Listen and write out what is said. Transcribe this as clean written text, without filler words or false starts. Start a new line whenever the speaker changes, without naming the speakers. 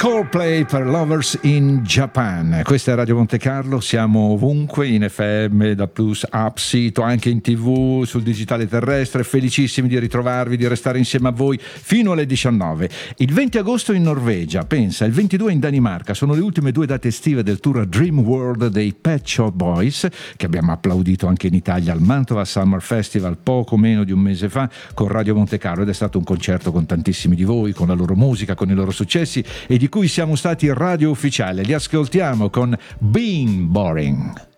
Coldplay per Lovers in Japan. Questa è Radio Monte Carlo, siamo ovunque, in FM, da Plus, app, sito, anche in TV, sul digitale terrestre. Felicissimi di ritrovarvi, di restare insieme a voi fino alle 19. Il 20 agosto in Norvegia, pensa, il 22 in Danimarca. Sono le ultime 2 date estive del tour Dream World dei Pet Shop Boys, che abbiamo applaudito anche in Italia al Mantova Summer Festival poco meno di un mese fa con Radio Monte Carlo, ed è stato un concerto con tantissimi di voi, con la loro musica, con i loro successi, e di cui siamo stati radio ufficiale. Li ascoltiamo con Being Boring.